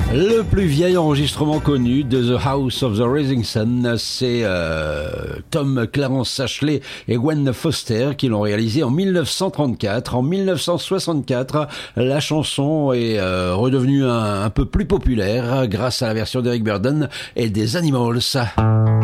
Le plus vieil enregistrement connu de The House of the Rising Sun, c'est Tom Clarence Ashley et Gwen Foster qui l'ont réalisé en 1934. En 1964, la chanson est redevenue un peu plus populaire grâce à la version d'Eric Burdon et des Animals.